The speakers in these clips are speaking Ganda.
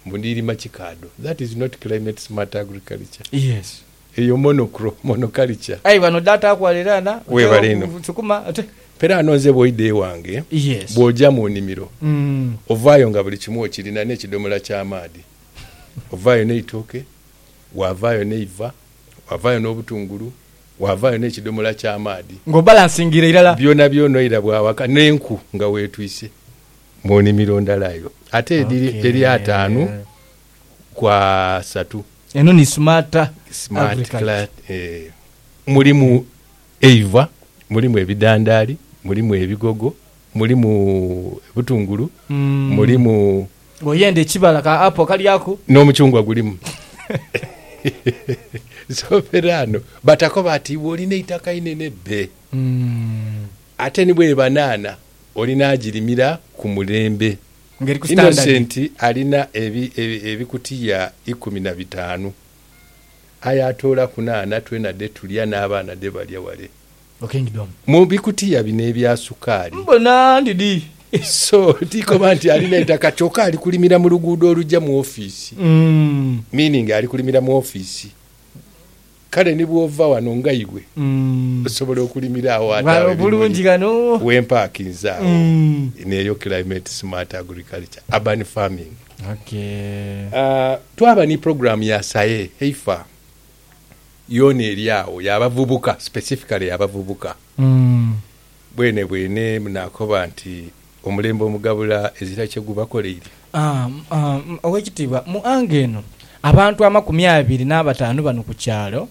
mbundirima kikado. That is not climate smart agriculture. Yes. Eyo monoculture. Ai bano data akwalirana chukuma ate pera anoze boide wange. Yes. Boja mu nimiro. Ovayo nga buli kimu okirina n'ekidomola ky'amaadi. Ovayo n'eitoke, wavayo n'eiva, wavayo n'obutungulu, wavayo n'ekidomola ky'amaadi. Ngo balansingira irala. Byona ira bwawaka n'enku nga weetwise. Mu nimiro ndalayo. Ate eri 5 kwa 3. Eno ni smart mulimu eiva, mulimu ebidandali, mulimu ebigogo, mulimu butungulu, mulimu oyende kibala ka apple kali ako n'omuchungwa gulimu. So perano batako bati olina itaka inene be. Ate ni bwe banana olina agirimira ku mulembe. Ngeri ku standard. Innocent alina ebikutiya 15. Aya atola kunana twena de tulya n'abaana de balya wale. Okingdom. Mu bikutiya bine bya sukali. Mbona ndidi. So tiko banti alina itaka choka ali kulimira mu luguudo olujja mu office. Meaning ali kulimira mu office. Kale ni bwova wano ngayigwe. Osobola okulimira awo atawe. Bulungi kano. Wempakinza. Neyo climate smart agriculture, urban farming. Okay. Twaba ni program ya SAE heifa. Yone eriawo yabavubuka, specifically yabavubuka. Bwene mnakoba nti omulembe omugabula ezira kyegubakoleire. Owekitiibwa mu angeno abantu 25 bano ku kyalo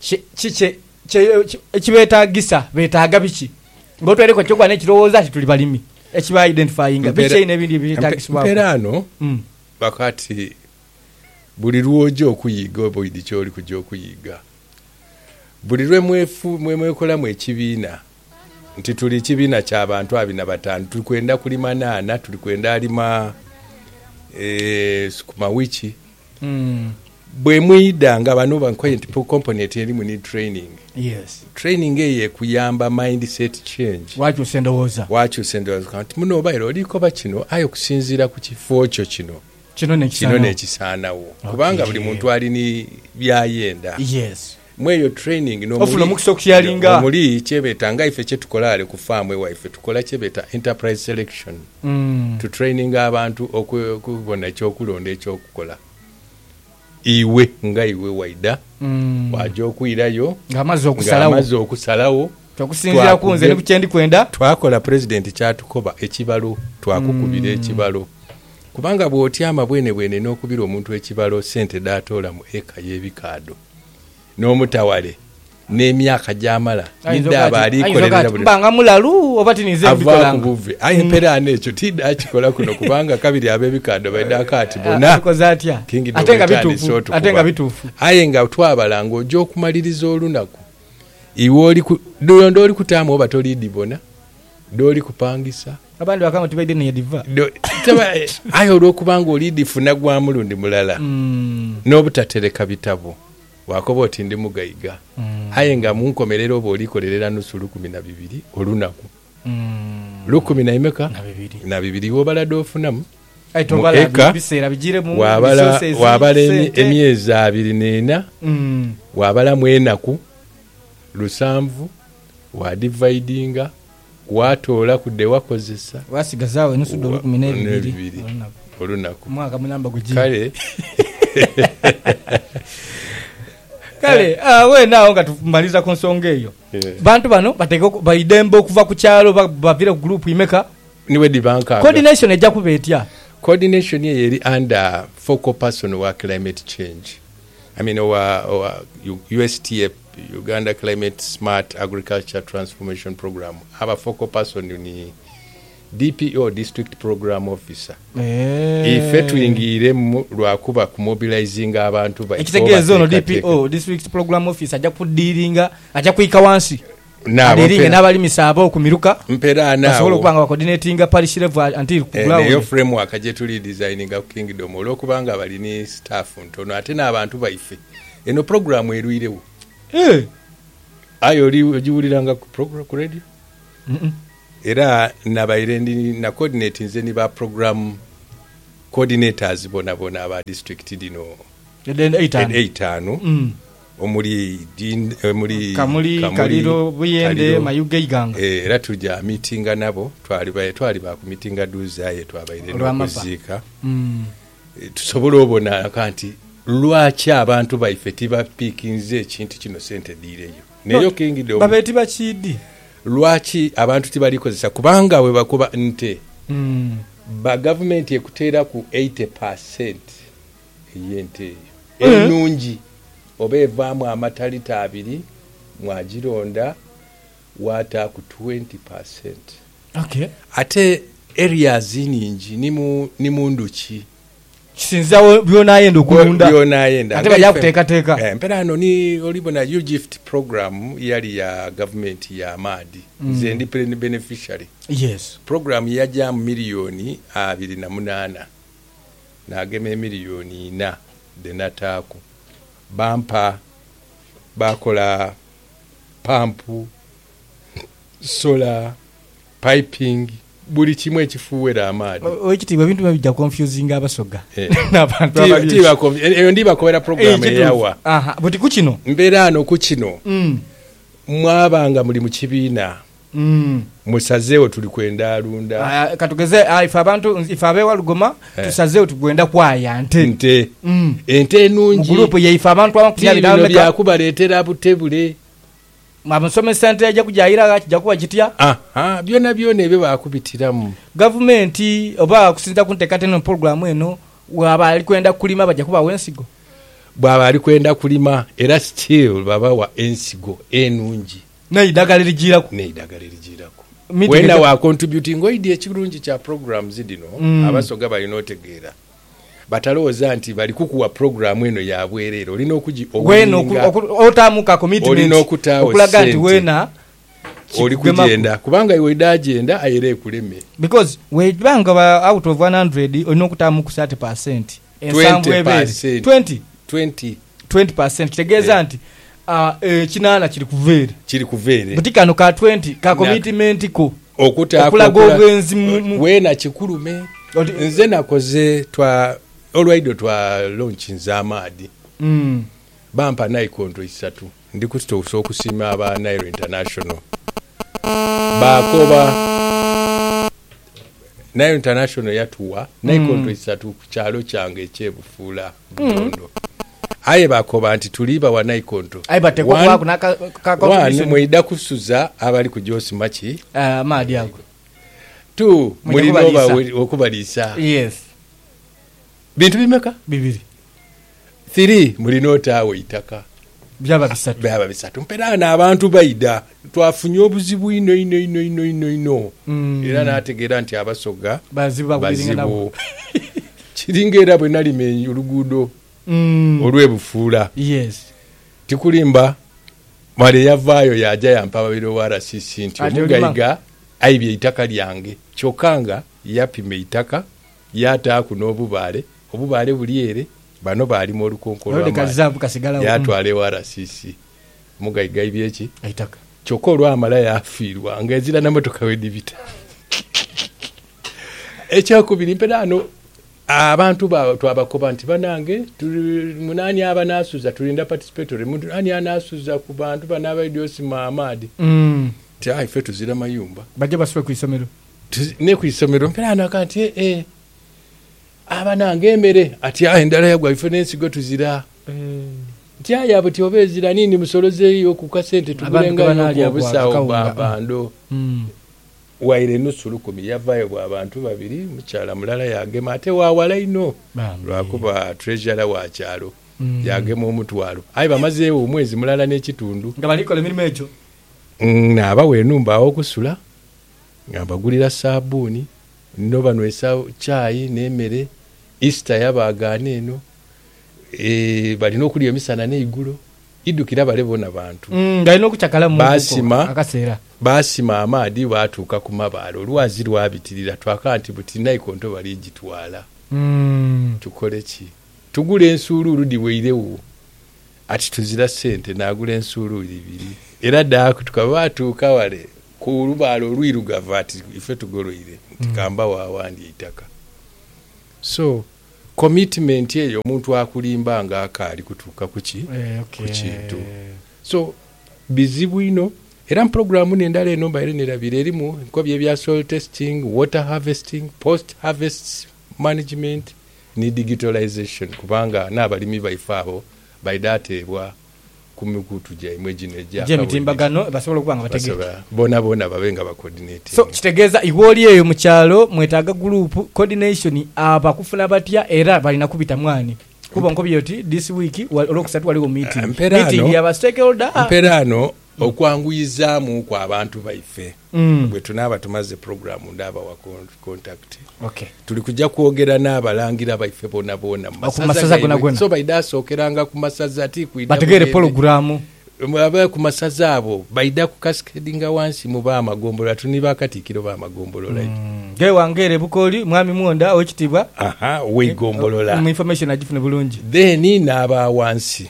ekibeetagisa beetaaga biki ng'otwereko kyogwa n'ekirowooza ati tuli balimi ekiba identifyinga biki n'ebindi ebyeetagisibwa mperano bakati buli lwojo okuyiga oboidi kyoli kujja okuyiga buli lwe mwekolamu ekibiina nti tuli kibiina ky'abantu 25 tulikwenda kulima nana tulikwenda alima sukuma wiki bwe mwidanga bano bankoye nti component eri mu training. Yes. Training eye kuyamba mindset change. Wacho sendowoza kanti muno bayiro oliko bakino ayo kusinzira ku kifo kyo kino nekisaanawo kubanga buli muntu ali ni byayenda. Yes. Mweyo training omuli kyebetanga ife kyetukolale ku farm ewaife tukola kyebeta enterprise selection. To training abantu okubona ekyokulonda ekyokukola iwe nga iwe waida wajo okuyirayo ngamaze okusalawo tukusinzira kunze ne kuchendi kwenda twakola president kyatukoba ekibalo twakukubira ekibalo kubanga bwotyama bwene n'okubira omuntu ekibalo sente datola mu eka y'ebikado n'omutawale n'emyaka gyamala nidaba alikolera buli mbanga mulalu obati nize bikolanga ayempera n'ekyo tidda akikola kuno kubanga kabiri ab'ebikado baidaka ati bona akozatya atenga bitufu ayenga twabalanga ojja okumaliriza olunaku iwe oli kutaamu oba tolidi bona doli kupangisa abandi bakanga tibaide ne diva ayo olwokubanga olidi funa gwa mulundi mulala n'obutatereka bitabo wakoba oti ndi mugayiga ayenga munkomerero oba olikolera nusu 12 olunaku 12 na 2 wobalade ofunamu wabala emyezi 24 wabala mwenaku 7 wadividinga watoola kudde wakozesa wasigazawe nusu 12 olunaku mwaka mulamba guji kale we nao nga tumaliza ku nsonga eyo bantu bano bateke bayidembe okuva ku kyalo bavire ku group imeka niwe dibanka coordination ejja kubetya coordination yeri under focal person wa climate change. I mean USTF, Uganda Climate Smart Agriculture Transformation Program. Aba focal person ni DPO, District Program Officer. Ife tuingire lwakuba kumobilizing abantu ba ekitegezo no DPO, District Program Officer ajja kudiringa ajja kuika wansi diringa nabali misabo kumiruka mpera na asobola kubanga coordinating parish level until ku ground yo framework aje tuli designing ga kingdom olokubanga bali ni staff ntono ate n'abantu baife eno program eruirewo ayo liwuliranga ku program ku radio era nabaire ndi na coordinate nze ni ba program coordinators bona aba district dino 8 omuli Kamuli Kaliro Buyende Mayuge Iganga era tujja meetinga nabo twali ba ku meetinga duzaye twabaire n'okuzika tusobola obona kanti lwaki abantu baife tibapiikinze ekintu kino sente diireyo neyo kingidde babeti bakidi lwaki abantu tibalikozesa kubanga we bakuba nte ba government ekuteera ku 80% yente enungi oba evaamu amatalita 2 mwagironda wata ku 20%. Okay. Ate areas ningi ni munduki kisinzawo byonayenda okulunda byonayenda ate bajja kuteekateeka mpera ano ni olibona UGIFT program yali ya government ya Madi the independent beneficiary. Yes. Program yajja milioni 28 nageme milioni 4 denataku bampa bakola pampu solar piping buli kimwe ekifuwera amaadi ekitibwa bintu babijja confusing abasoga n'abantu eyo ndibakobera program eyawa buti ku kino mbeera ano ku kino mwabanga muli mu kibiina musazeewo tuli kwenda alunda katugeze ife abeewa Lugoma tusazeewo tugenda kwaya ente enungi mu group yaife abantu abakubyabira byakubaleetera butebule amusomesa ente ajja kujayira kijja kuba kitya byona ebyo bakubitiramu gavumenti oba kusinza kunteekateno program eno waba ali kwenda kulima bajja kubawa ensigo bwaba ali kwenda kulima era still babawa ensigo enungi n'eddagala erigirako wena wa contributing oidi ekirungi kya programs dino abasoga balina otegeera batalowooza nti bali kukuwa programu eno ya bwereere olina otamuka commitment okulaga nti wena oli kugenda kubanga iwe dagenda ayere ekuleme because webanga out of 100 olina okutamuku 30% 20% kitegeeza nti kinana kiri kuveere butikano ka 20 ka commitment ko okulaga obwenzi wena kikulume nze nakoze olwaido twa launch nzamaadi bampa naikondo 3 ndi kustosa okusima aba Nairo International bakoba Nairo International yatuwa naikondo 3 ku kyalo kyange ekyebufuula Butondo aye bakoba nti tuliba wa naikondo aye batekwa ku competition mwida kusuza abali ku Josi Machi maadi ago tu mulinoba okubalisa yes bintu bimeka 3 mulinota awo itaka byaba bisatu mpera na abantu baida twafunye obuzibu ino era nategeera nti abasoga bazibu kiringera bwe nali menyu luguudo olwebufuula yes tikulimba male yavaayo yaja yampa babiro wa RCC nti omugayiga aibye itaka lyange kyokanga yapime itaka yataaku n'obubaale obubaale buliere bano baali mu olukonkolo yatwale wa RCC omugayiga ibyeki itaka kyokka olwamala yafiirwa ng'ezira n'emmotoka wedibita ekyokubiri mpera ano abantu twabakoba nti banange munani abanasuza tulinda participatory muntu ani anasuza ku bantu banaba idiosi maamadi ife tuzira mayumba bajja baswe ku isomero ne ku isomero mpera nakanti abanange emere ati endala yagwa ife n'ensigo tuzira aya buti obezira nini musolozeeyo ku kasente tugulenga obusawo babando waire nusu 10 yavayo bwa abantu babiri mukyala mulala yagema ate wawala ino lwakuba treasurer wa kyalo yagema omutwalo ayi bamazeewo omwezi mulala n'ekitundu nga balikola emirimu egyo n'abawa enumba okusula ngabagulira sabuni nno banywesa chai n'emmere Easter yabagaana eno balina okulya emisana n'eigulo idukira balebona bantu ngalina okukyakala mu akaseera basima amaadi baatuuka ku mabaalo olwazi lwabitirira twaka nti buti nayikonto bali gitwala tukole ki tugula ensuuluulu diweirewo ati tuzira sente n'agula ensuuluulu 2 era ddaako tukabaatuuka wale ku lubaalo olwirugavu ati ife tugoloire nti kamba waawandi itaka so commitment eyo omuntu akulimba nga akaali kutuuka ku kintu so bizibu ino era programu n'endala eno mbaire nerabira erimu nkobye ebya soil testing, water harvesting, post harvest management ni digitalization kubanga n'abalimi baife abo baidateebwa ku mikutu gyaimwe gino egy'emitimbagano basobola okuba nga bategeera bona babe nga bacoordinate so kitegeeza iwoli eyo mu kyalo mwetaaga group coordination abakufuna batya era balina kubita mwani kuba nkobye oti this week olwokusatu waliwo meeting yaba stakeholder mperano okwanguyizaamu kwa abantu baife bwe tunaaba tumaze programu ndaba wa contact tuli kujja kwogera n'abalangira baife bona masaza gonna so baida asookeranga ku masaza ati bategere programu aba ku masaza abo baida ku cascadinga wansi mu ba magombolola tuni bakatikiro ba magombolola ge wangere bukoli mwami mwonda okitibwa we gombolola mu information agifune bulungi then n'aba wansi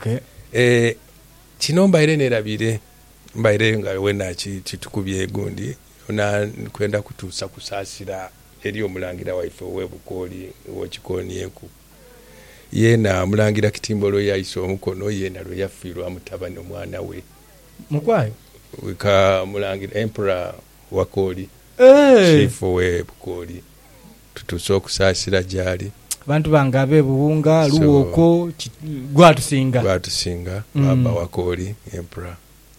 kino mbaire nerabire mbaire nga wena kitukubye gundi ona kwenda kutuusa kusaasira eri omulangira waife ow'ebukoli w'Kikonyeku yena mulangira Kitimbolo yayise omukono yena lwe yafiirwa mutabani omwana we mukwayo ka mulangira emperor wakoli chief ow'ebukoli tutuusa okusaasira gyali bantu bangabe buwunga luwoko gwatusinga baba wakoli emperor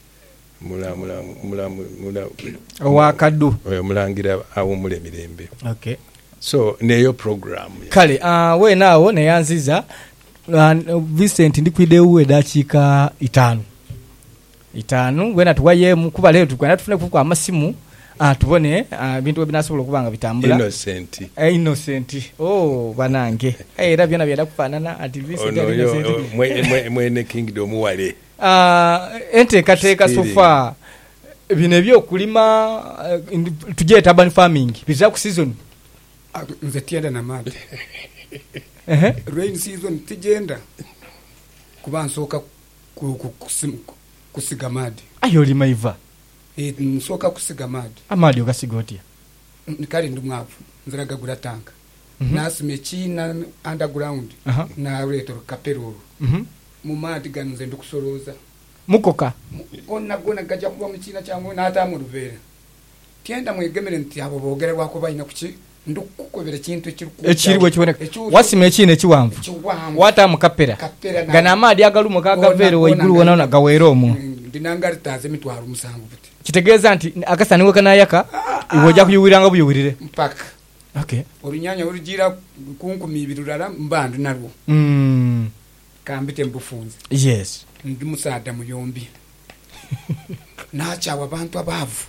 mula wakadu mulangira awumule mirembe so neyo program kale we naawo neyanziza Vincent ndikwidewo edakiika 5 wena tuwayemu kuba leo tukwenda tufune kuko amasimu tubone bintu binasobola kubanga bitambula innocent banange era byona byada kufanana ati Vincent mwene kingdom wale enteekateeka sofa bino ebyokulima tujeta urban farming biza ku season nze tienda na mad rain season tijenda kuba nsoka kusiga madi ayo limaiva nsoka kusiga madi amadi okasigotia kali ndumwavu nziraga gura tanka nasime china underground na reto kapero mu madi ganze ndikusoroza mukoka gona gaja kuba mu china cyangwa nata mu ruvera tienda mwegemere nti abo bogere wako bayina kuki ndukukobera kintu ekiriwe kiboneka wasime ekine kiwamvu wata mukapera gana amadi agalumo kagavere waiguru wona gawero mu ndinangari taze mitwaro musango buti kitegeeza nti akasaniwe kanayaka iwoja kuyuwiranga buyuwirire mpaka orunyanya urugira kunkumibirurara mbandu narwo kambite mbufunze yes ndi musada muyombi nacha abantu abavu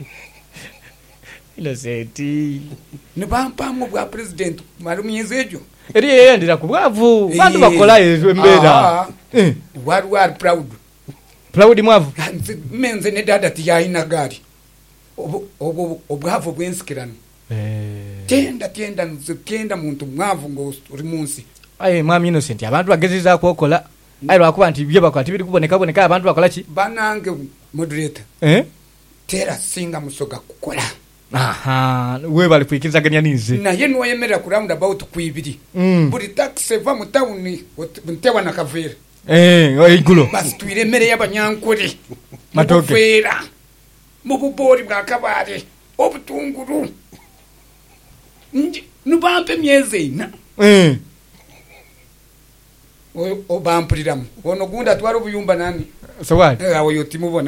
Innocenti ne bampamwe bwa president mari munyezejo eri yendira ku bwavu bantu bakola ezo mbera war proud mwavu menze ne dada tiyaina gari obwavu bwensikirana tenda muntu mwavu ngo uri munsi mwami Innocent abantu bagezeza kokola ayiro akuba nti bye bakwati biri kuboneka abantu bakola ki banange moderator tera singa musoga kukola we bali kwikizaganya nize na ye no yemera ku round about kwibiri buri tax va mu town ntewa na kavera igulo masitwire mere y'abanyankuri matoke fera mu bubori bwa kabare obutunguru nubampe myeze ina obampuliramu ono gunda twara obuyumba nani so what awo yotimubona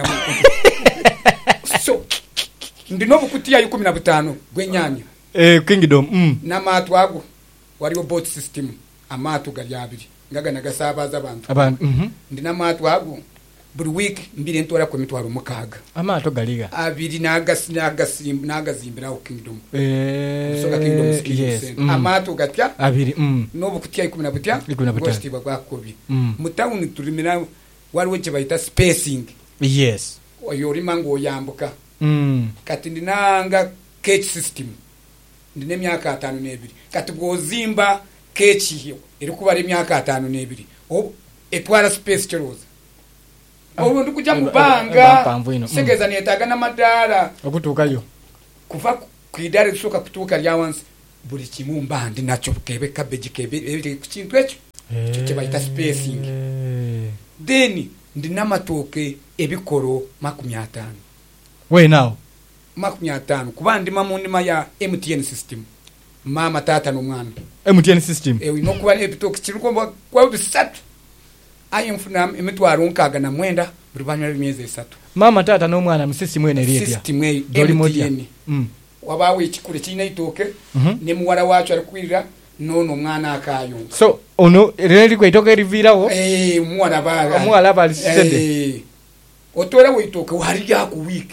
so ndino bukutiya 15 gwenyanya kingdom n'amatu ago waliwo bot system amatu gali abiri ngaga nagasabaza abantu ndina amatu ago buri week mbiri ntora ko mitwaro mukaga amato galiga abiri nagazimbira ku kingdom soka kingdom yes. amatu gatya abiri no bukutiya 15 gositiba kwa kobi mutawuni turimira waliwo kibaita spacing yes oyori mango yambuka kati ndinanga cage system ndine myaka 5 kati gozimba cage hiyo iri kuba ari myaka 5 etwara space cheroza obundi kujja mubanga segeza netaga na madara okutukayo kuva kuidare soka kutuka lya once buli kimu mba ndi nakyo kebe cabbage kebe kintu ekyo kibayita spacing then ndina amatooke ebikoro 50 we now 50 kuba ndima mu ndima ya MTN system mama tata n'omwana MTN system inokuba ebitooke kiruko kwa bisatu ayimfuna emitwaro nkaga na mwenda buli banywa emyezi 3 mama tata n'omwana mu system ene lyetia system MTN wabawe ekikule kirina itooke ne muwala wacu alikwirira nono omwana akayo so ono reli kwitoka erivirawo omwana balisede otola witoke wali ya ku week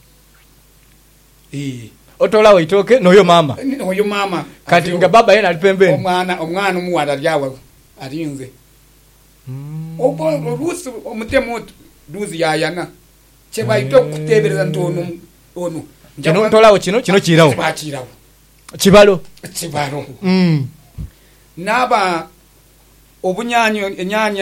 otola witoke noyo mama kati nga baba yena alipembeni omwana omuwala lyawa alinze obo rusi omutemo duzi yayana cheba ito kutebereza ntono ono kino ntolawo kino kirawo kibalo naba obunyanyo enyanya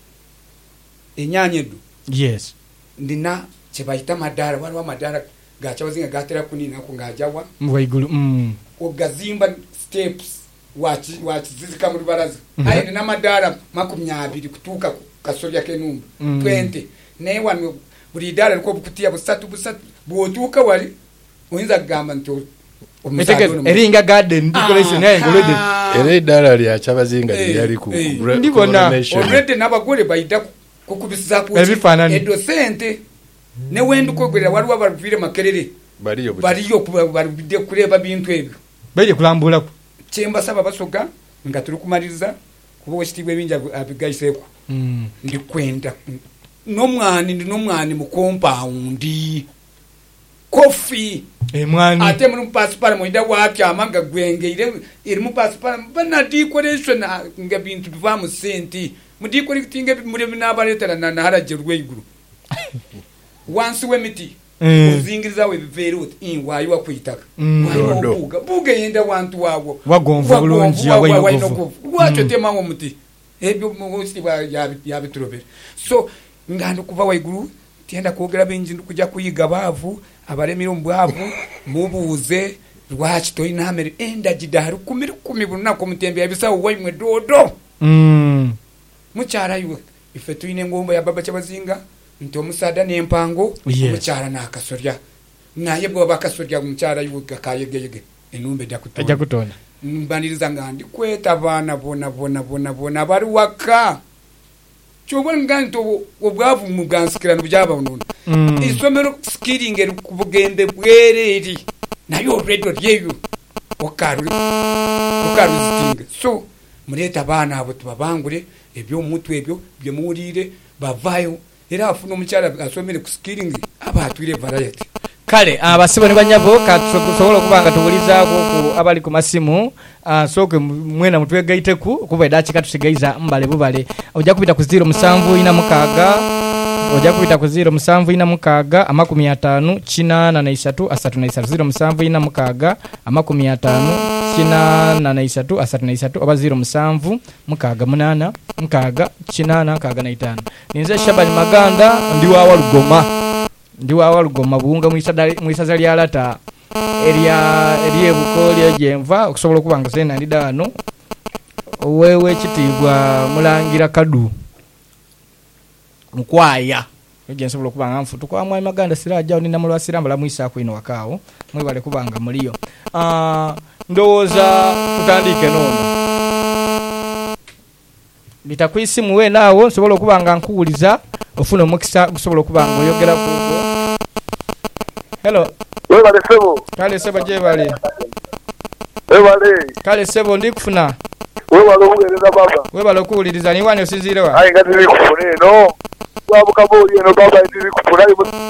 edu yes ndina chebaita madara waliwo madara gachabazinga gatera kunina kungajawa mwaigulu ogazimba steps wachi zizika muri baraza ayi ndina madara 20 kutuka kasolya kenumba 20 naye wanu buri dara liko bukutia busatu botuka wali oyinza kugamba nti eringa garden decoration engolede ere dara lya chabazinga lyali ku ndibona already nabagole bayita kukubisiza ku edo sente ne wendu kogwera waliwo baruvire makerere bariyo barubide kureba bintu ebyo beje kulambula ku chemba saba basoga nga turi kumaliriza kubo westibwe binja abigaiseko ndi kwenda nomwani mu compound coffee mwani ate muri passport moida wapya amanga gwengeire iri mu passport bana decoration nga bintu biva mu senti mu decorating muri binabaletera na haraje rweguru once wemiti uzingiriza we verut in wayo kwitaka buga yenda wantu wawo wagomva bulungi yawo wacho tema ngo muti ebyo musti ya biturobera so ngando kuva waiguru tienda kogera benji kujya kuyiga bavu abaremiro mbwavu mubuze rwachi to inamere enda jidaru kumiri bunako mutembe yabisawo wayimwe dodo mucyara yuwe ifetu ine ngombo ya baba cyabazinga nto musada nempango mucyara nakasorya naye bwo bakasorya mucyara yuwe kayegege enumbe ajya kutona mbaniriza ngandi kweta bana bona bari waka chobwa nganto obwavu mugansikirano byaba ununo isomero skilling eri kubugembe bwereri nayo redo ryeyo okaru zitinga so mureta bana abo tubabangure ebyo mutwe ebyo bye murire bavayo era afuna omukyala asomere ku skilling abatwire variety kale abasibo ne banyabo katusobola kubanga tubulizaako ku abali ku masimu soke mwena mutwegaite kuba edachi katusigaiza mbale bubale ojja kupita ku 07 ojja kupita ku 07 55 kinana na 3 asatu na 07 55 kinana na 3 asatu na 3 oba 07 mukaga munana mukaga kinana kaga na 5 ninze Shabani Maganda ndiwa Lugoma buunga mwisaza lya lata eriye bukoli jenva okusobola kubanga sena ndidano wewe kitibwa mulangira kadu mukwaya ejensobola kubanga mfutu kwa mwa Maganda siraja ni namulwa sirambala mwisa kwino wakao mwebale kubanga muliyo ndowoza tutandike nono bitakwisimu we nawo sobola kubanga nkuuliza ofuna omukisa gusobola kubanga oyogera kuko hello webale sebo kale sebo jebale kale sebo ndikufuna webale okuwuliriza baba webale okuwuliriza ni wani osinzirewa ayi nga tiri kufuna eno wabukabuli eno baba tiri kufuna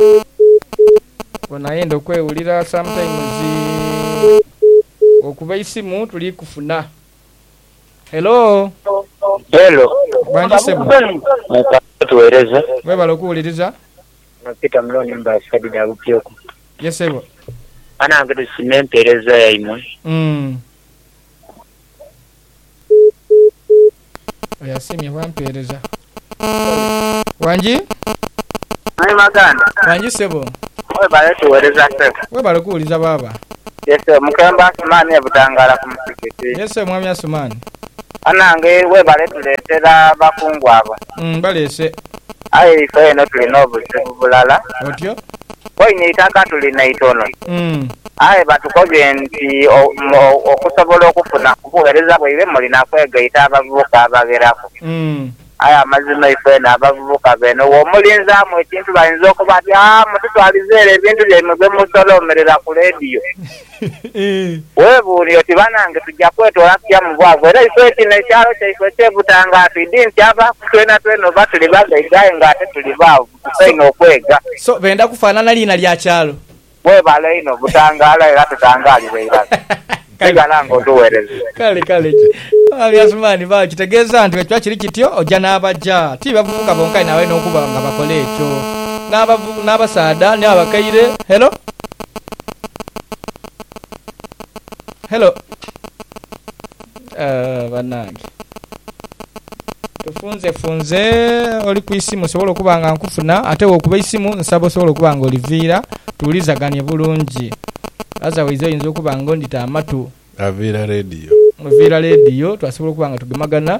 bona yenda okwewulira sometimes okuba isimu tuli kufuna hello bwanji sebo tuwereze webale okuwuliriza Peter Mloni mba sadida bukyoko yesebo ana ngado sinempereza yaimwe oya simi wampereza wanji ayi Maganda wanji sebo we bale tuwereza sebo we bale kuuliza baba yese mukamba simani yabutangala ku Kiti. Yes mwami Asumani. Anange we bale tuletera bakungu abo. Balese. Ayi ife no tulina obuzibu bulala. Otyo? Koine itaka tulina itono. Aye batukobye nti okusobola okufuna kubuhereza bwaibe mulina kwegaita abavubuka abagerako. Aye amazima ife n'abavubuka beno womulinzaamu ekintu bayinza okuba ati mututwalizeera ebintu byammwe bye musolomerera ku lediyo. Weebuulire oti banange tujja kwetoola tutya mu bwavu era ife kino ekyalo kyaife kyebutangaatu idi nti twena oba tuli bagaigaye ng'ate tuli baavu tusaina okwega. So benda kufaanana liina lya kyalo. Webale ino butangaala era tutangaalire era. Tegalanga otuweereze. Kale. Asumani kitegeeza nti ekyo kiri kityo ojja n'abajja. Ti bavubuka bonka nawe n'okuba nga bakole ekyo. N'abasaada n'abakaire. Hello. Bannange. Tufunze oli ku isimu sobola okuba nga nkufuna ate okuba isimu nsaba sobola okuba nga oliviira tuwulizaganye bulungi. Otherwise oyinza okuba nga ondita amatu. Avira radio twasobola okuba nga tugemagana.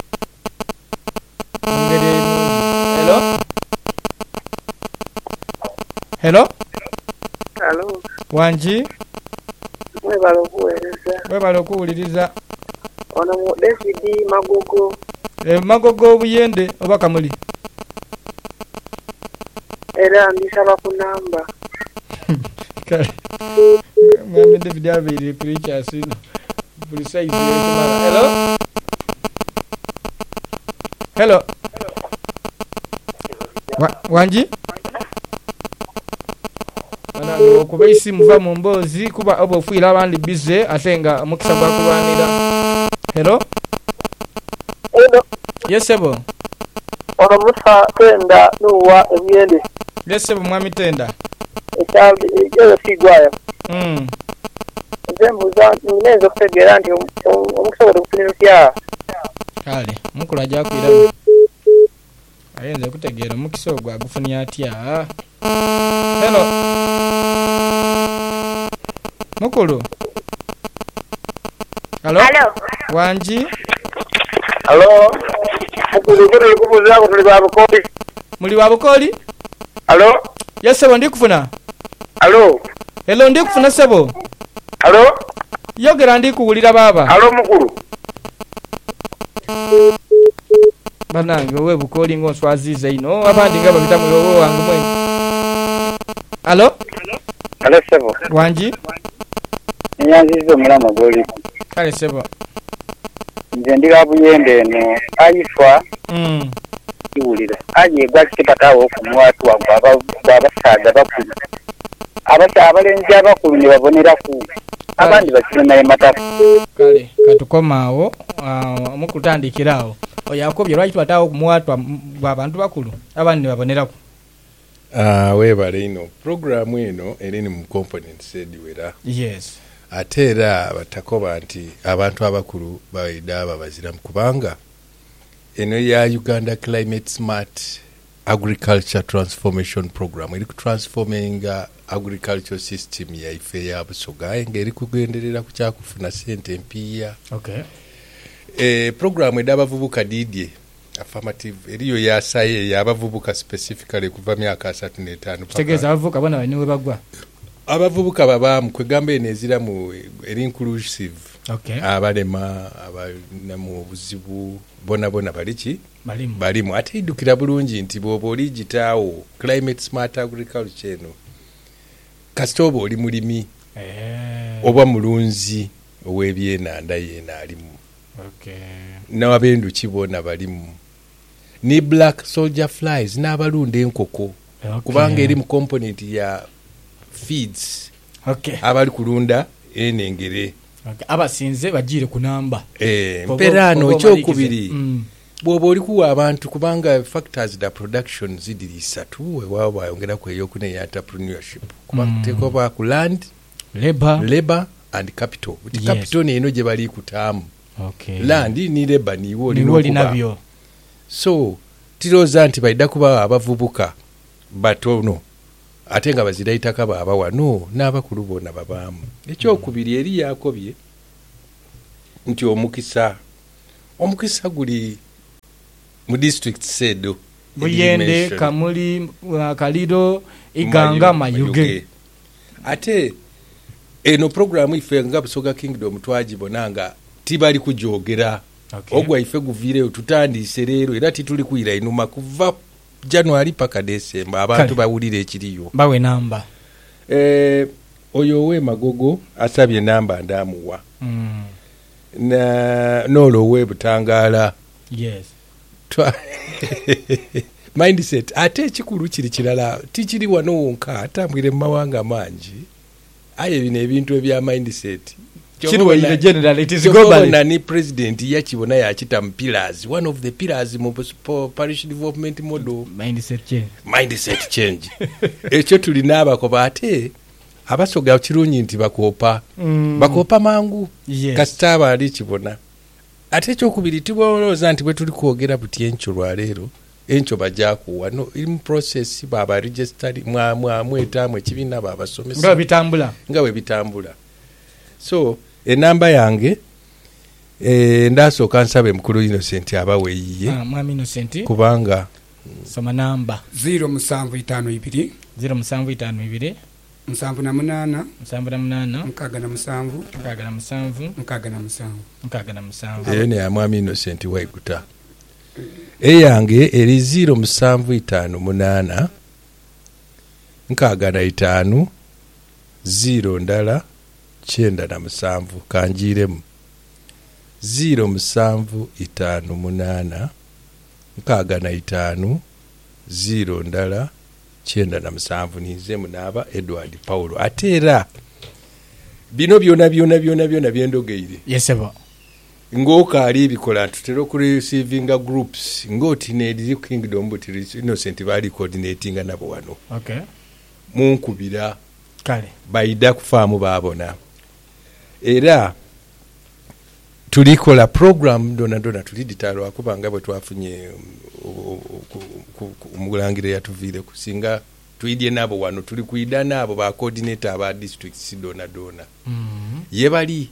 Hello. Wanji. Webale okuwuliriza. Ono mu David Magogo. Magogo obuyende oba Kamuli. Era ndisaba ku namba. Kale. Mwami David abiri preachers ino. Precise yetumala. Hello. Wanji? Okuba isimu va mu mbozi kuba obo fuira abandi bize atenga mukisa gwa kulwanira. Hello. Yes ebo. Ono musa tenda nuwa ebyende. Yes ebo mwami tenda. Ekyali ekyo sigwaya. Zembuza neza kutegera nti omukusobola okufunira kya. Kale mukulu ajja kwira. Ayenze kutegeera omukisa ogwo agufunya atya. Hello. Mukulu. Hello. Hello. Wanji. Hello. Mukulu kuri kubuza ko tuli babukoli. Muli babukoli? Hello. Yes sebo ndi kufuna. Hello. Hello ndi kufuna sebo. Hello. Yogera ndi kuwulira baba. Hello mukulu. Banange we bukoli ngo swazize ino abandi ngaba bitamu yowo wangu mwe. Hello? Hello sebo. Wanji? Nyanzizo mulama goli. Kale sebo. Nze ndi kabuyende eno ayifwa. Iwulira. Aje gwakipatawo okumwatu abasaada bakulu. Abalenzi abakulu ne babonera ku abandi bakiri naye matafu. Kale katukomaawo mukutandikirawo. Oyakobye lwaki twatawo kumwatu abantu bakulu abandi ne babonera ku. Webale ino program eno eri mu components ediwera. Yes. Ate era batakoba nti abantu abakulu baida babazira kubanga eno ya Uganda Climate Smart Agriculture Transformation Program eri transforming agricultural system ya ife ya Busoga engeri kugenderera kukyakufuna sente empiya. Okay. Program edabavubuka didye affirmative eriyo yasaye yabavubuka specifically kuva myaka 35 tegeza abavubuka bana baniwe bagwa abavubuka babamu kwegamba enezira mu inclusive. Okay. Abalema abanamu obuzibu bona baliki balimu ate idukira bulungi nti bobo oligitawo climate smart agriculture eno kastobo oli mulimi oba mulunzi ow'ebyenanda yena alimu. Okay. N'abendu kibona balimu ni black soldier flies n'abalunda enkoko. Okay. Kubanga eri mu component ya feeds. Okay. Abali kulunda enengere. Okay. Abasinze bajire kunamba. Mperano ekyokubiri. Bwoba oli kuwa abantu kubanga factors da production zidiri 3 wewa bayongera ku eyokune ya entrepreneurship. Kubanga tekoba ku land, labor and capital. Yes. Capital ne eno gye bali kutamu. Okay. Land ni labor ni wo nabyo. So tiroza nti baida kuba abavubuka batono ate nga baziraitaka baba wano n'abakulu bona babamu. Ekyokubiri eri yakobye nti omukisa guli mu district Sedo, Buyende, Kamuli, Kaliro, Iganga, Mayuge. Ate eno programu ife nga Busoga Kingdom twagibonanga tibali kujogera. Ogwa ife guvireyo tutandise leero era tituli kuyira inuma kuva January paka December abantu bawulire ekiriyo. Bawe namba. Oyo we Magogo asabye namba ndamuwa. Na nolo we Butangala. Yes. Mindset ate ekikulu kiri kirala tikiri wano wonka atambwire mu mawanga mangi aye bino ebintu ebya mindset Chirwa general it is global. Nani president yakibona yakita mu pillars, one of the pillars mu parish development model mindset change ekyo tulina abakoba ate abasoga kirungi nti bakopa mangu kasitaba ali kibona ate kyokubiri tiboloza nti bwe tuli kwogera buti encho lwaleero encho bajakuwa no in process baba registered mwetamwe kibina baba somesa nga we bitambula. So enamba yange ndasooka nsabe mukulu Innocent abawe yiye mwami Innocent kubanga soma namba 0752 0752 788 677 ene ya mwami Innocent waiguta eyange eri 0758 655 0 ndala 97 kanjiremu 0758 655 0 ndala 97 nize munaba Edward Paulo atera bino byona byendogeire yesebo ngoka ali bikola tutero ku receiving groups ngoti ne Kingdom but Innocent bali coordinating nabo wano munkubira kale baida kufaamu babona era tulikola program dona tuliditalo akubanga bwe twafunye omulangire yatuvire kusinga tuidye nabo wano tuli kuida nabo ba coordinator aba districts dona ye bali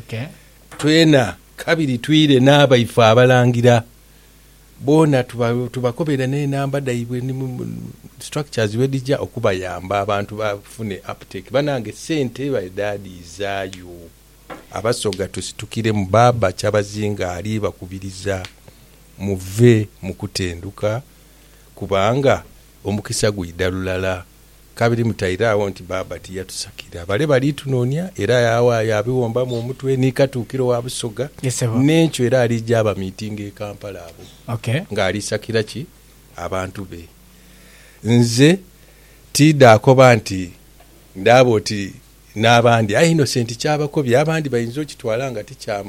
twena kabiri twire naba ifa abalangira bona tubakobera ne namba daibwe ni structures wedija okubayamba abantu bafune uptake banange sente ba dadi zayo abasoga tusitukire mu baba kyabazinga ali bakubiriza muve mukutenduka kubanga omukisa gwidalulala kabiri mutaira wonti baba tiyatusakira bale bali tunonya era yawa yabiwomba mu mutwe nikatukiro wa Busoga nencho era ali jaba meeting e Kampala abo ngali sakira ki abantu be nze tida akoba nti ndabo ti n'abandi Innocent kyabakobya abandi bayinzo kitwalanga ticha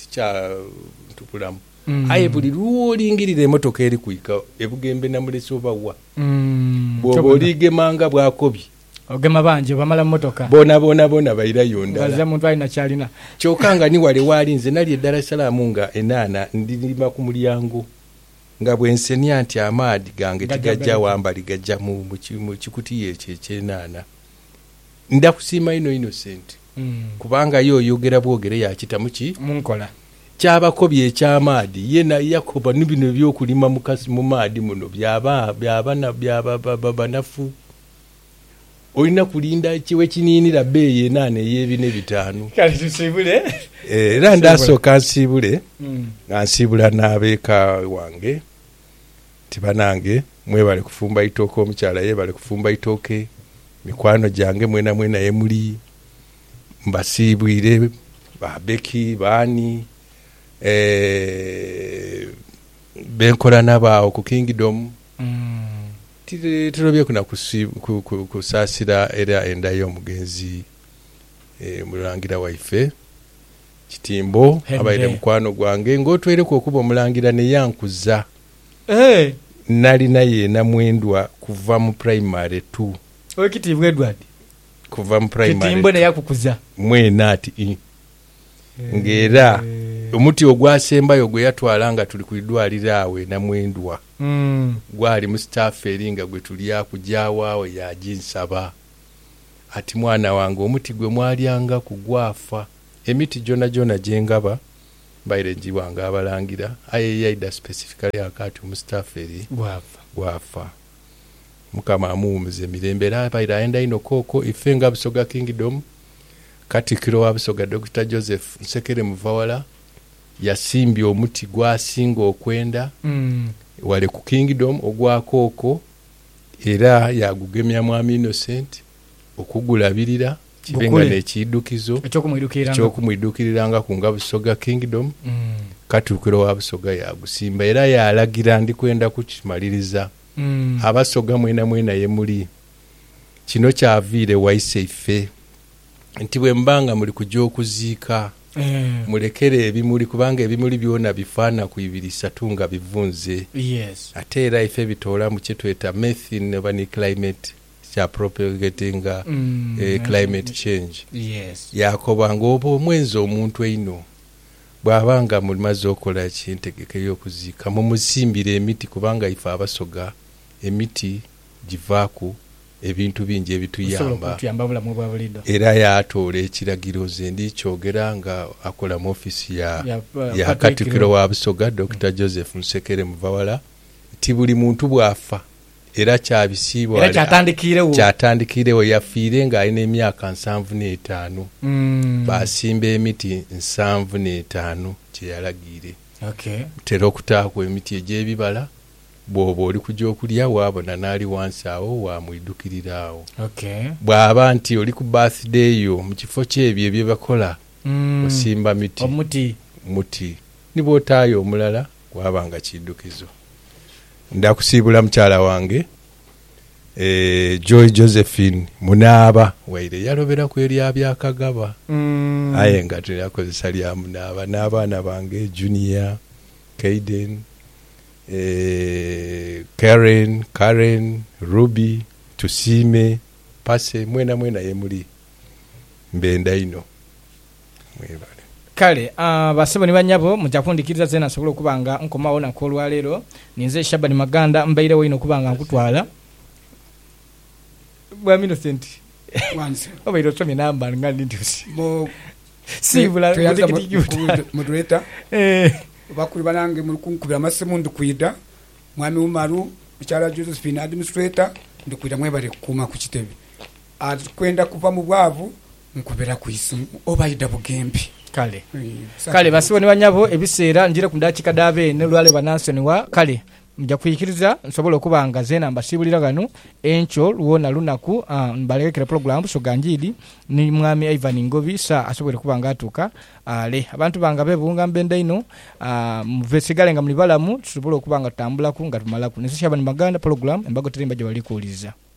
tupulamu aye buli luolingirire emotoka eri kuika ebugembe na muleso bawa bobolige manga bwakobi ogema banje bamala motoka bona bayira yonda baza muntu alina kyalina kyokanga ni wale wali nze nali Dar es Salaam nga enana ndilima ku mulyango nga bwenseni anti amadi gange tigajja wambali gajja mu kikuti yeche nana ndakusima Innocent kubanga yo yogera bwogere yakita muki munkola kyabakobye ekyamaadi yena yakoba nibino byokulima mukasi mu maadi muno byabanafu olina kulinda kiwe kininira beye nane yebine bitano kali tusibule era ndasooka nsibule nsibula n'abeeka wange tibanange mwebale kufumba itooke omukyala yebale kufumba itooke mikwano gyange mwena ye muli mbasiibwire babeki baani benkola nabaawo ku Kingdom tirobye kuna kusaasira era enda y'omugenzi mulangira waife Kitimbo abaire mukwano gwange ng'otwereko okuba omulangira ne yankuza nalina yena mwendwa kuva mu primary 2 Kitibwe Edward kuva mu primary Kitimbo ne yakukuza mwena ati ngera omuti ogwasembayo gwe yatwalanga tuli kuidwalira awe na mwendwa gwali mu staff eringa gwe tuli akujawaawe yajinsaba ati mwana wange omuti gwe mwalyanga kugwafa emiti jona jengaba mbaire njiwanga abalangira ayeyaida specifically akati omustaff eri wafa mukama amuwumuza emirembe era abaire ayenda ino kooko ife nga Busoga Kingdom Katikkiro wa Busoga Dr. Joseph Nsekere Muvawala yasimbye omuti gwasinga okwenda wale ku Kingdom ogwa kooko era yagugemya Mwami Innocent okugulabirira kibenga n'ekidukizo ekyokumwidukiranga ku nga Busoga Kingdom Katikkiro wa Busoga yagusimba era yalagira ndi kwenda kukimaliriza Abasoga mwena ye muli kino kyaviire waise ife nti bwe mbanga muli kujja okuziika mulekere ebimuli kubanga ebimuli byona bifaana ku 2-3 nga bivunze ate era ife bitoola mu kyetweta methane oba ne climate kya propagating climate change yakobanga oba omwenzi omuntu eino bw'abanga mulimaze okola ekintegeke y'okuziika mumusimbire emiti kubanga ife Abasoga emiti givaaku ebintu bingi ebituyamba era yatoola ekiragiro ze ndi kyogera nga akola mu ofisi ya Katikkiro wa Busoga Dr. Joseph Nsekere Muvawala ti buli muntu bwafa era kyabisiibwa era kyatandikirewo yafiire ng'alina emyaka 75 basimba emiti 75 kyeyalagiire tera okutaakwa emiti egy'ebibala bw'oba oli kujja okulya waabona n'ali wansi awo wamwidukirira awo bw'aba nti oli ku birthday yo mu kifo kyebyo ebyo bakola osimba muti ni bw'otaayo omulala gwabanga kiddukizo. Ndakusiibula mukyala wange Joy Josephine Munaaba waire yalobera ku eri abyakagaba aye nga terakozesa lya Munaaba n'abaana bange Junior Kaiden Karen Ruby Tusime Pase mwena ye muli mbenda ino mwebale kale basebo ni banyabo mujja kundikiriza zena asobola okubanga nkomawo nako lwalero ninze Shabani Maganda mbaire wino kubanga nkutwala bwa Innocent once obairo tomi namba ngandi ndusi bo sibula moderator bakuri banange muri kunkubira amasimu ndukwida Mwami Umaru Mukyala Josephine administrator ndukwida mwebale kuma ku kitebe kwenda kuva mu bwavu nkubera ku isimu obayida bugembi kale basibo ni banyabo ebiseera njire kundakika dabe ne lwale banansoni wa kale mja kuyikiriza nsobola okubanga zena mbasibulira gano encho luona lunaku mbalekere program Busoga Njiri ni Mwami Ivan Ngovi sa asobole kubanga atuka ale abantu banga bebunga mbenda ino muvesigale nga mulibalamu tusobola okubanga tutambula ku nga tumalaku ne Shabani Maganda program embago terimba je balikuuliza